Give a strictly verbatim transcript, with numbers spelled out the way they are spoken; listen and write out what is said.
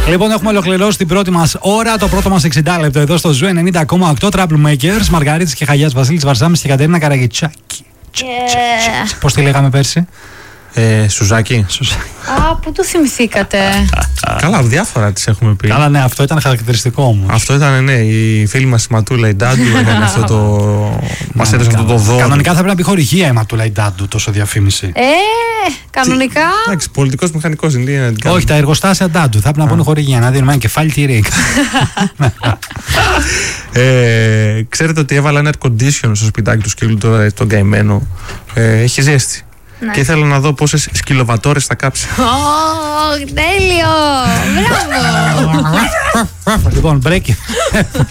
Λοιπόν, έχουμε ολοκληρώσει την πρώτη μας ώρα, το πρώτο μας εξήντα λεπτό εδώ στο Ζου ενενήντα κόμμα οκτώ. Troublemakers, Μαργαρίτης και Χαγιάς, Βασίλης Βαρζάμης και Κατερίνα Καραγιτσάκη. Yeah. Πώς τη λέγαμε πέρσι? Ε, Σουζάκη. Α, πού το θυμηθήκατε? Καλά, διάφορα τις έχουμε πει. Καλά, ναι, αυτό ήταν χαρακτηριστικό όμως. Αυτό ήταν, ναι, η φίλη μας η Ματούλα, η Ντάντου, έκανε αυτό το. Μας έδωσε αυτό το δώρο. Κανονικά θα πρέπει να πει χορηγία η Ματούλα η Ντάντου, τόσο διαφήμιση. Ε, κανονικά. Εντάξει, πολιτικός μηχανικός είναι. Να την κάνουμε. Όχι, τα εργοστάσια Ντάντου θα πρέπει να πούνε χορηγία, να δίνουμε ένα κεφάλι τυρί. ε, ξέρετε ότι έβαλα ένα air condition στο σπιτάκι του σκύλου τώρα, τον καημένο. Ε, έχει ζέστη. Ναι. Και ήθελα να δω πόσες σκυλοβατόρες θα κάψει. Ω, τέλειο! Μπράβο! Λοιπόν, break.